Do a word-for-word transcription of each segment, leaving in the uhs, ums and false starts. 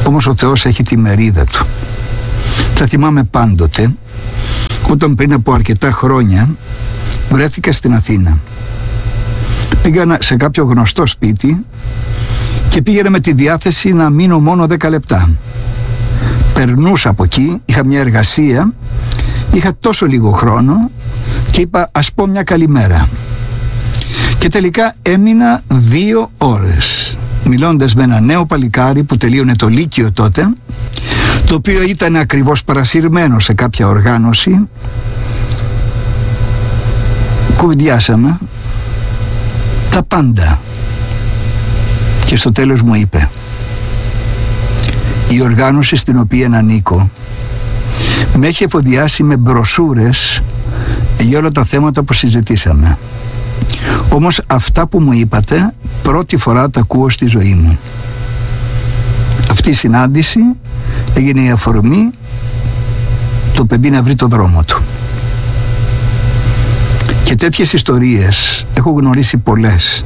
Όμως ο Θεός έχει τη μερίδα του. Θα θυμάμαι πάντοτε όταν πριν από αρκετά χρόνια βρέθηκα στην Αθήνα. Πήγα σε κάποιο γνωστό σπίτι και πήγαινα με τη διάθεση να μείνω μόνο δέκα λεπτά. Περνούσα από εκεί, είχα μια εργασία, είχα τόσο λίγο χρόνο και είπα ας πω μια καλημέρα. Και τελικά έμεινα δύο ώρες μιλώντας με ένα νέο παλικάρι που τελείωνε το Λύκειο τότε, το οποίο ήταν ακριβώς παρασυρμένο σε κάποια οργάνωση. Κουβεντιάσαμε τα πάντα και στο τέλος μου είπε: η οργάνωση στην οποία ανήκω με έχει εφοδιάσει με μπροσούρες για όλα τα θέματα που συζητήσαμε. Όμως αυτά που μου είπατε πρώτη φορά τα ακούω στη ζωή μου. Αυτή η συνάντηση έγινε η αφορμή το παιδί να βρει το δρόμο του. Και τέτοιες ιστορίες έχω γνωρίσει πολλές.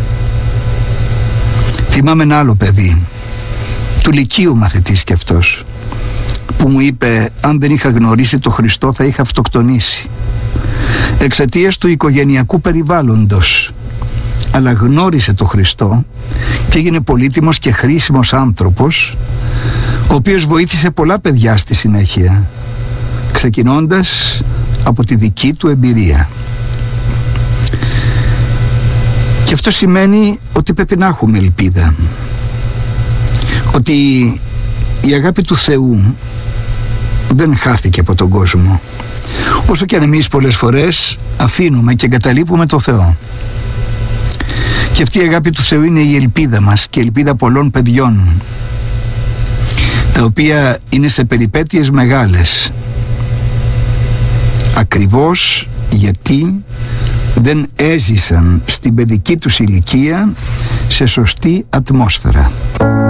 Θυμάμαι ένα άλλο παιδί, του Λυκείου μαθητής κι αυτός, που μου είπε αν δεν είχα γνωρίσει το Χριστό θα είχα αυτοκτονήσει εξαιτίας του οικογενειακού περιβάλλοντος, αλλά γνώρισε το Χριστό και έγινε πολύτιμος και χρήσιμος άνθρωπος, ο οποίος βοήθησε πολλά παιδιά στη συνέχεια, ξεκινώντας από τη δική του εμπειρία. Και αυτό σημαίνει ότι πρέπει να έχουμε ελπίδα, ότι η αγάπη του Θεού δεν χάθηκε από τον κόσμο, όσο και αν εμείς πολλές φορές αφήνουμε και εγκαταλείπουμε το Θεό. Και αυτή η αγάπη του Θεού είναι η ελπίδα μας και η ελπίδα πολλών παιδιών, τα οποία είναι σε περιπέτειες μεγάλες, ακριβώς γιατί δεν έζησαν στην παιδική τους ηλικία σε σωστή ατμόσφαιρα.